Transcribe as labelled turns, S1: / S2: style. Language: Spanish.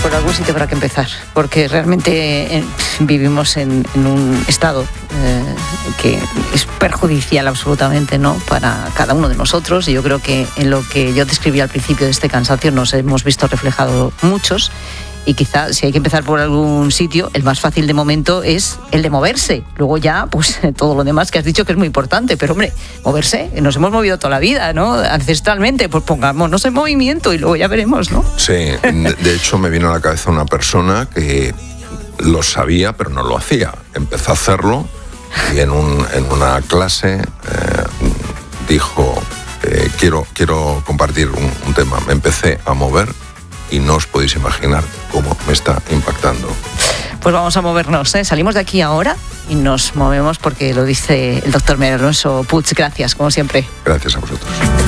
S1: Por algún sitio habrá que empezar, porque realmente vivimos en un estado que es perjudicial absolutamente, ¿no?, para cada uno de nosotros. Y yo creo que en lo que yo describí al principio de este cansancio nos hemos visto reflejados muchos. Y quizá, si hay que empezar por algún sitio, el más fácil de momento es el de moverse. Luego ya, pues todo lo demás que has dicho que es muy importante. Pero hombre, moverse, nos hemos movido toda la vida, ¿no?, ancestralmente, pues pongámonos en movimiento y luego ya veremos, ¿no?
S2: Sí, de hecho me vino a la cabeza una persona que lo sabía pero no lo hacía. Empezó a hacerlo y en una clase dijo, quiero compartir un tema. Me empecé a mover y no os podéis imaginar cómo me está impactando.
S1: Pues vamos a movernos, ¿eh? Salimos de aquí ahora y nos movemos porque lo dice el doctor María Alonso Puig. Gracias, como siempre.
S2: Gracias a vosotros.